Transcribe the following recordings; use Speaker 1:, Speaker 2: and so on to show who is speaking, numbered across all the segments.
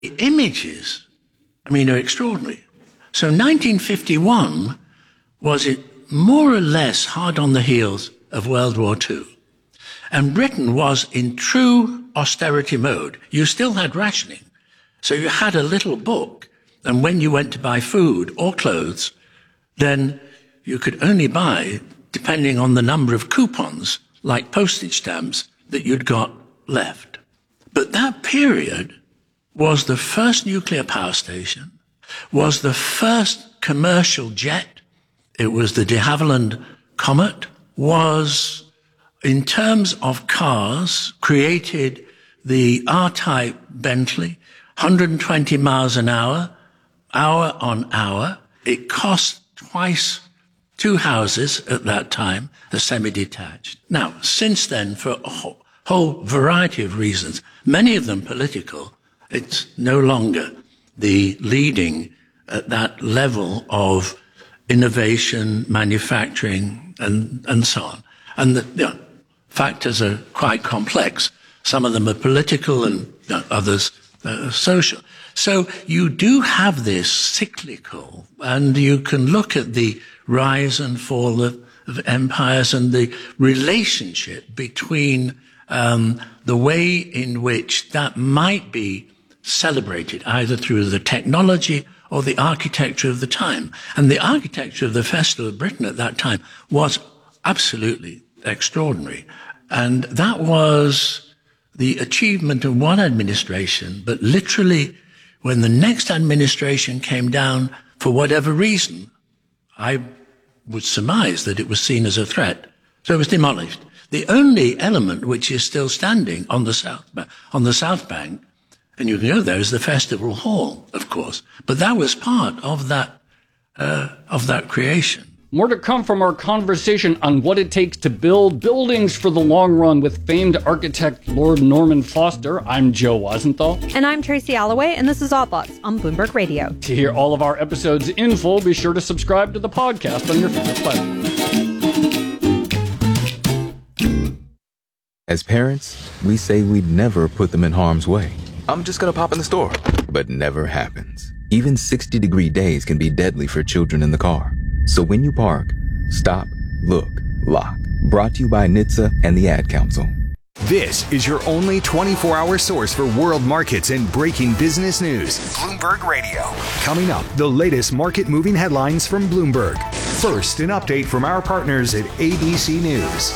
Speaker 1: The images, are extraordinary. So 1951 was it more or less hard on the heels of World War II. And Britain was in true austerity mode. You still had rationing. So you had a little book, and when you went to buy food or clothes, then you could only buy depending on the number of coupons, like postage stamps, that you'd got left. But that period was the first nuclear power station, was the first commercial jet. It was the de Havilland Comet, was, in terms of cars, created the R-Type Bentley, 120 miles an hour, hour on hour. It cost twice two houses at that time, a semi-detached. Now, since then, for a whole variety of reasons, many of them political, it's no longer the leading at that level of innovation, manufacturing, and so on. And the factors are quite complex. Some of them are political and others social. So you do have this cyclical, and you can look at the rise and fall of empires and the relationship between the way in which that might be celebrated, either through the technology or the architecture of the time. And the architecture of the Festival of Britain at that time was absolutely extraordinary. And that was the achievement of one administration, but literally when the next administration came down, for whatever reason, I would surmise that it was seen as a threat. So it was demolished. The only element which is still standing on the South Bank, and you can go there, is the Festival Hall, of course. But that was part of that creation.
Speaker 2: More to come from our conversation on what it takes to build buildings for the long run with famed architect Lord Norman Foster. I'm Joe Wasenthal.
Speaker 3: And I'm Tracy Alloway, and this is Odd Lots on Bloomberg Radio.
Speaker 2: To hear all of our episodes in full, be sure to subscribe to the podcast on your favorite platform.
Speaker 4: As parents, we say we'd never put them in harm's way. I'm just gonna pop in the store. But never happens. Even 60-degree days can be deadly for children in the car. So when you park, stop, look, lock. Brought to you by NHTSA and the Ad Council.
Speaker 5: This is your only 24-hour source for world markets and breaking business news. Bloomberg Radio. Coming up, the latest market-moving headlines from Bloomberg. First, an update from our partners at ABC News.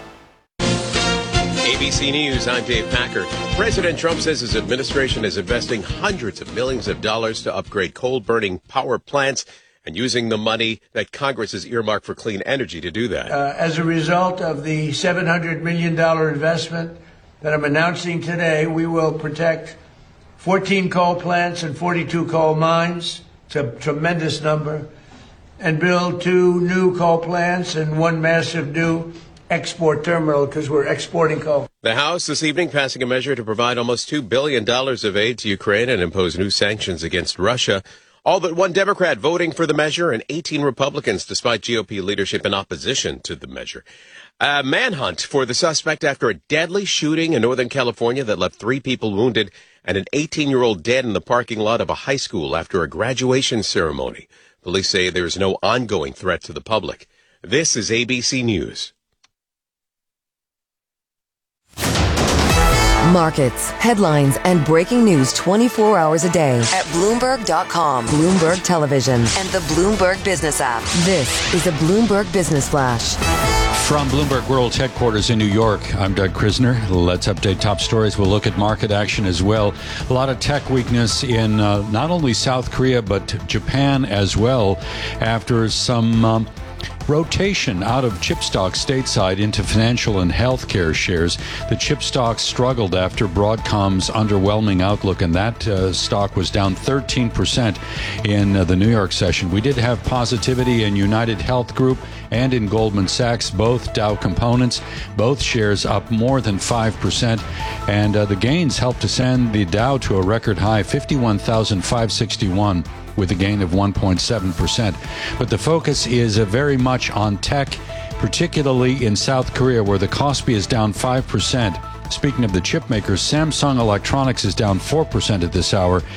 Speaker 6: ABC News, I'm Dave Packer. President Trump says his administration is investing hundreds of millions of dollars to upgrade coal-burning power plants and using the money that Congress has earmarked for clean energy to do that.
Speaker 7: As a result of the $700 million investment that I'm announcing today, we will protect 14 coal plants and 42 coal mines. It's a tremendous number. And build 2 new coal plants and 1 massive new export terminal, because we're exporting coal.
Speaker 6: The House this evening passing a measure to provide almost $2 billion of aid to Ukraine and impose new sanctions against Russia. All but one Democrat voting for the measure and 18 Republicans, despite GOP leadership in opposition to the measure. A manhunt for the suspect after a deadly shooting in Northern California that left 3 people wounded and an 18-year-old dead in the parking lot of a high school after a graduation ceremony. Police say there is no ongoing threat to the public. This is ABC News.
Speaker 8: Markets, headlines, and breaking news 24 hours a day at Bloomberg.com, Bloomberg Television, and the Bloomberg Business app. This is a Bloomberg Business Flash.
Speaker 9: From Bloomberg World Headquarters in New York, I'm Doug Krisner. Let's update top stories. We'll look at market action as well. A lot of tech weakness in not only South Korea, but Japan as well, after some rotation out of chip stocks stateside into financial and healthcare shares. The chip stocks struggled after Broadcom's underwhelming outlook, and that stock was down 13% in the New York session. We did have positivity in United Health Group and in Goldman Sachs, both Dow components, both shares up more than 5%. And the gains helped to send the Dow to a record high, 51,561. with a gain of 1.7%. But the focus is very much on tech, particularly in South Korea, where the Kospi is down 5%. Speaking of the chip makers, Samsung Electronics is down 4% at this hour.